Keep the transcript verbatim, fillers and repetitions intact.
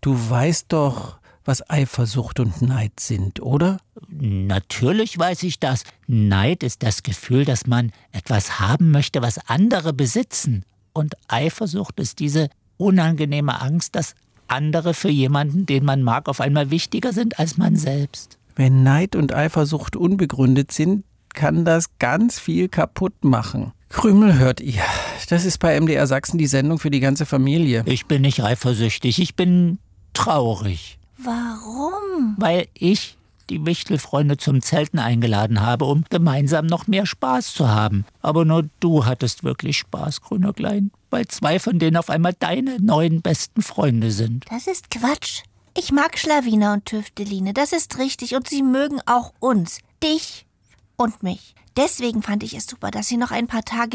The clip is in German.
du weißt doch, was Eifersucht und Neid sind, oder? Natürlich weiß ich das. Neid ist das Gefühl, dass man etwas haben möchte, was andere besitzen. Und Eifersucht ist diese unangenehme Angst, dass andere für jemanden, den man mag, auf einmal wichtiger sind als man selbst. Wenn Neid und Eifersucht unbegründet sind, kann das ganz viel kaputt machen. Krümel hört ihr. Das ist bei M D R Sachsen die Sendung für die ganze Familie. Ich bin nicht eifersüchtig, ich bin traurig. Warum? Weil ich die Wichtelfreunde zum Zelten eingeladen habe, um gemeinsam noch mehr Spaß zu haben. Aber nur du hattest wirklich Spaß, Grünerklein, weil zwei von denen auf einmal deine neuen besten Freunde sind. Das ist Quatsch. Ich mag Schlawiner und Tüfteline, das ist richtig. Und sie mögen auch uns, dich und mich. Deswegen fand ich es super, dass sie noch ein paar Tage